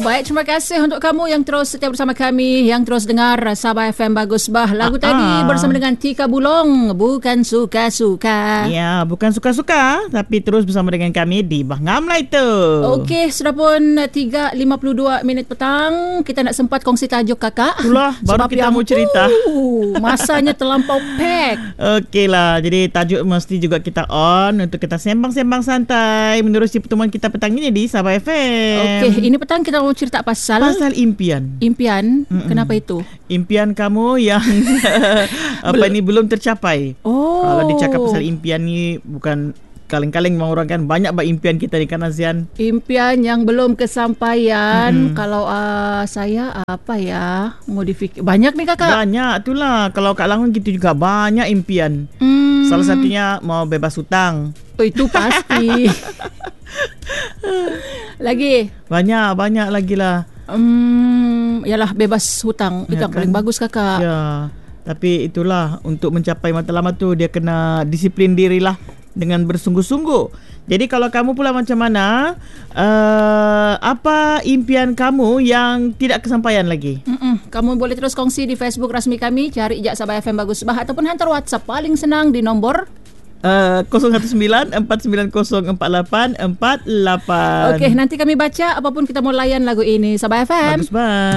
Baik, terima kasih untuk kamu yang terus setia bersama kami, yang terus dengar Sabah FM Bagus Bah. Lagu tadi bersama dengan Tika Bulong, Bukan Suka-Suka. Ya, bukan suka-suka, tapi terus bersama dengan kami di Bah Ngamlai tu. Okey, sudah pun 3.52 minit petang. Kita nak sempat kongsi tajuk kakak. Itulah, baru kita mau cerita. Masanya terlampau pack. Okeylah, jadi tajuk mesti juga kita on untuk kita sembang-sembang santai menerusi pertemuan kita petang ini di Sabah FM. Okey, ini petang kita mau cerita pasal impian. Impian? Kenapa itu? Impian kamu yang belum tercapai. Oh. Kalau dicakap pasal impian ni bukan kaleng-kaleng memang orang kan banyak impian kita ni kan Azian. Impian yang belum kesampaian. Kalau saya apa ya? Banyak nih kakak. Banyak itulah. Kalau Kak Langun gitu juga banyak impian. Salah satunya mau bebas hutang. Oh, itu pasti. Lagi banyak lagi lah. Yalah, bebas hutang itu Ya, yang paling bagus kakak. Ya, tapi itulah untuk mencapai matlamat tu dia kena disiplin dirilah dengan bersungguh-sungguh. Jadi kalau kamu pula macam mana, apa impian kamu yang tidak kesampaian lagi? Kamu boleh terus kongsi di Facebook rasmi kami, cari je Sabah FM Bagus Bah, ataupun hantar WhatsApp paling senang di nombor 019-490-4848. Okey, nanti kami baca apapun kita mau layan lagu ini. Sabah FM Bagus banget.